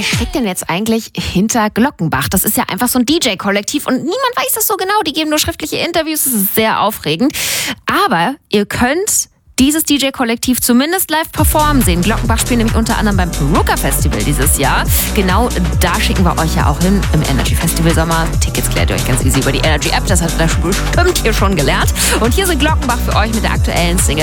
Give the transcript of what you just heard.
steckt denn jetzt eigentlich hinter Glockenbach? Das ist ja einfach so ein DJ-Kollektiv und niemand weiß es so genau. Die geben nur schriftliche Interviews, das ist sehr aufregend. Aber ihr könnt dieses DJ-Kollektiv zumindest live performen sehen. Glockenbach spielen nämlich unter anderem beim Peruka Festival dieses Jahr. Genau da schicken wir euch ja auch hin im Energy Festival Sommer. Tickets klärt ihr euch ganz easy über die Energy App, das habt ihr bestimmt hier schon gelernt. Und hier sind Glockenbach für euch mit der aktuellen Single